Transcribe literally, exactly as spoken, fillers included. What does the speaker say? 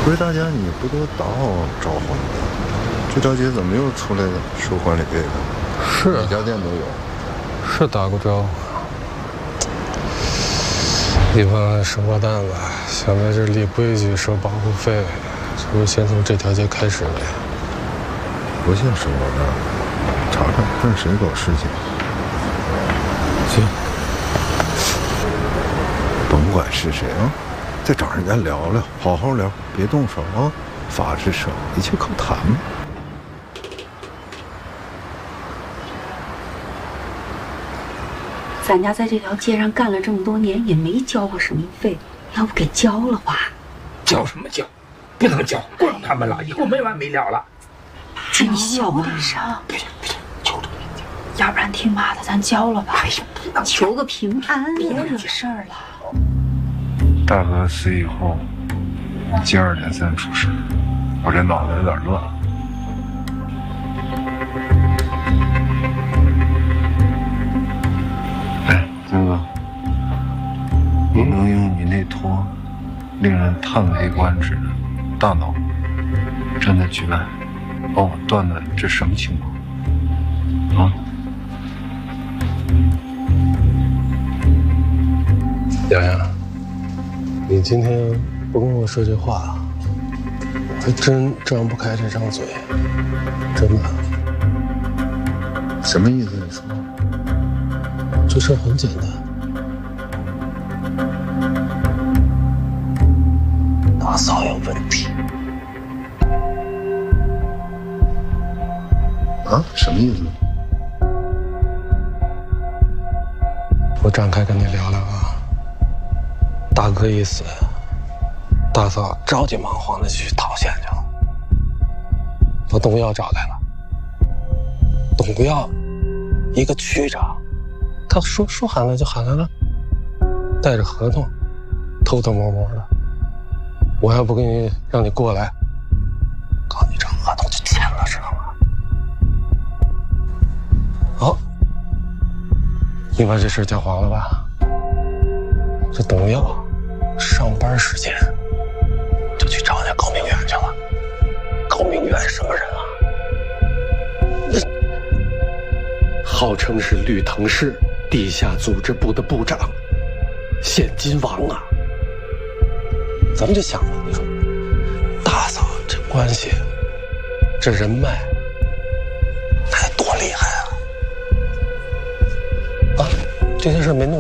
回大家你不都打好招呼了吗？这条街怎么又出来了收管理费的？ 是， 每家店都有。 是打过招呼。一帮生瓜蛋子想在这立规矩收保护费，是不是先从这条街开始呗？ 不信生瓜蛋，查查看谁搞事情。 行， 甭管是谁啊，再找人家聊聊，好好聊，别动手啊！法治社一切靠谈。 咱家在这条街上干了这么多年，也没交过什么费，要不给交了吧？ 交什么交？不能交，管他们了，以后没完没了了。 这你小点声， 不行不行，求求你， 要不然听妈的，咱交了吧。 哎呀，不能求个平安，别惹事儿了。 大哥死以后，接二连三出事，我这脑袋有点乱。哎，金哥，你能用你那坨令人叹为观止的大脑站在局外，帮我断断这什么情况？啊？ 洋洋，你今天不跟我说这话，我还真张不开这张嘴，真的。 什么意思？你说？ 这事很简单，大嫂有问题。 啊？什么意思？ 我展开跟你聊聊啊。大哥一死，大嫂着急忙慌的去讨钱去了，把董耀找来了。董耀，一个区长，他说说喊来就喊来了，带着合同，偷偷摸摸的。我要不给你让你过来，告你这合同就签了，知道吗？好，你把这事搅黄了吧？这董耀上班时间就去找那高明远去了。高明远什么人啊？号称是绿藤市地下组织部的部长，现金王啊！咱们就想吧，你说大嫂这关系，这人脉，那得多厉害啊！啊，这件事没弄